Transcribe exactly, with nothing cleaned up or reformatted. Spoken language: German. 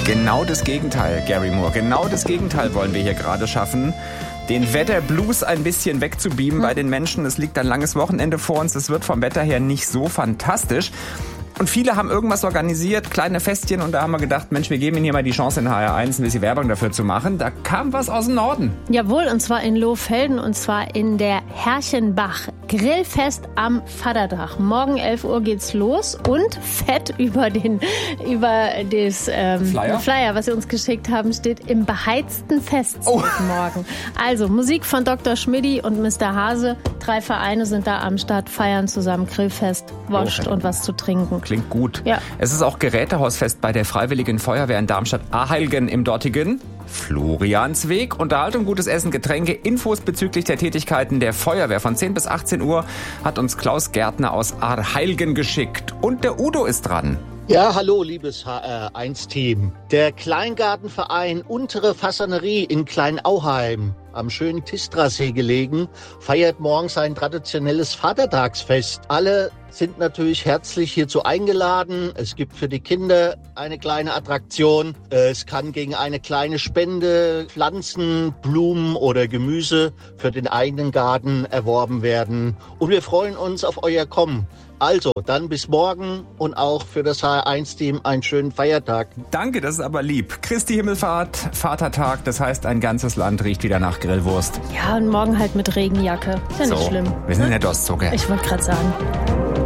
Genau das Gegenteil, Gary Moore. Genau das Gegenteil wollen wir hier gerade schaffen. Den Wetterblues ein bisschen wegzubeamen hm. bei den Menschen. Es liegt ein langes Wochenende vor uns. Es wird vom Wetter her nicht so fantastisch. Und viele haben irgendwas organisiert, kleine Festchen. Und da haben wir gedacht, Mensch, wir geben Ihnen hier mal die Chance, in H R eins ein bisschen Werbung dafür zu machen. Da kam was aus dem Norden. Jawohl, und zwar in Lohfelden. Und zwar in der Herrchenbach. Grillfest am Vatertag. Morgen elf Uhr geht's los. Und fett über den über das ähm, Flyer? Flyer, was Sie uns geschickt haben, steht im beheizten Festzelt oh. morgen. Also Musik von Doktor Schmidti und Mister Hase. Drei Vereine sind da am Start, feiern zusammen Grillfest, Wurst oh. und was zu trinken. Klingt gut. Ja. Es ist auch Gerätehausfest bei der Freiwilligen Feuerwehr in Darmstadt-Aheilgen im dortigen Floriansweg. Unterhaltung, gutes Essen, Getränke, Infos bezüglich der Tätigkeiten der Feuerwehr von zehn bis achtzehn Uhr hat uns Klaus Gärtner aus Aheilgen geschickt. Und der Udo ist dran. Ja, hallo, liebes H R eins Team. Der Kleingartenverein Untere Fassanerie in Kleinauheim, am schönen Tistrasee gelegen, feiert morgen sein traditionelles Vatertagsfest. Alle sind natürlich herzlich hierzu eingeladen. Es gibt für die Kinder eine kleine Attraktion. Es kann gegen eine kleine Spende Pflanzen, Blumen oder Gemüse für den eigenen Garten erworben werden. Und wir freuen uns auf euer Kommen. Also, dann bis morgen und auch für das H R eins Team einen schönen Feiertag. Danke, das ist aber lieb. Christi Himmelfahrt, Vatertag, das heißt, ein ganzes Land riecht wieder nach Grillwurst. Ja, und morgen halt mit Regenjacke. Ist ja so, nicht schlimm. Wir sind ne? in der Dostzucker. Ich wollte gerade sagen.